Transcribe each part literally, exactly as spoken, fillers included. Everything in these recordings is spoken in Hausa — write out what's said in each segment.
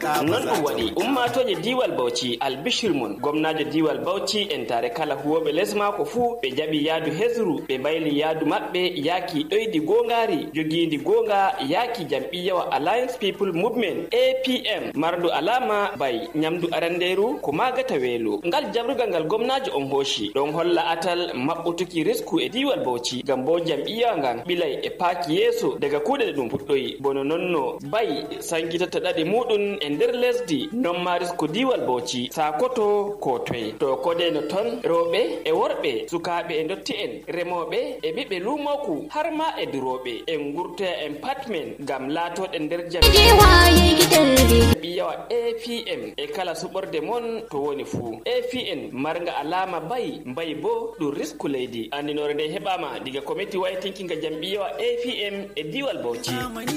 non ɗum waɗi ummatoje diwal Bauchi albishir mon gomnajo diwal Bauchi en tare kala huwoɓe lesma ko fuu ɓe jaɓi yaadu hesru ɓe bayli yaadu maɓɓe yaaki ɗoydi gongari jogindi gonga yaaki jam'iyyawa Alliance People Movement A P M mardu alama bay nyamdu aranderu ko magata weelo ngal jabrugal ngal gomnajo on hoshi ɗon holla atal maɓɓutuki risku e diwal Bauchi ngam bo jam'iyya ngan ɓilay e paaki yeeso daga kuuɗe ɗum fuɗɗoyi bono nonno bay sankitata ɗaɗi muɗum e nder lesdi non ma risku diwal Bauchi sakoto ko toye to kodeno ton rewɓe e worɓe sukaɓe e dotti en remoɓe e ɓiɓɓe lumoku har ma e duroɓe en gurtoya en pat men ngam laatoɗe nder jam'iyyawa A P M e kala suɓorde mon to woni fuu A P M marga alama bay bay bo ɗum risku leydi andinore nde heɓama diga committee waytinkinga jam'iyyawa A P M e diwal Bauchi.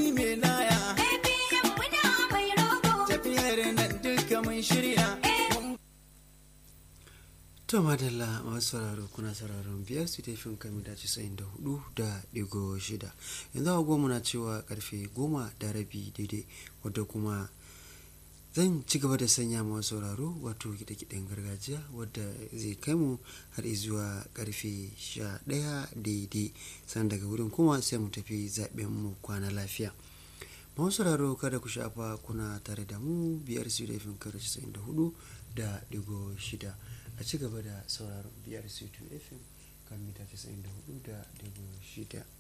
To madalla masu sauraro kuna sauraron biyar su taifin kami da casa'in da hudu da digo shida yanzu a goma na cewa karfe goma da rabi daidai wadda kuma zan ci gaba da sanya masu sauraro wato kiɗe-kiɗen gargajiya wadda zai kai mu har zuwa karfe sha ɗaya daidai san daga wurin kuma sai mu tafi zaɓen mu kwana lafiya. Masu sauraro kada ku shafa kuna tare da mu biyar su taifin kare casa'in da hudu da digo shida a ci gaba da sauraron biyar C two F M kan mita casa'in da hudu da digo shida.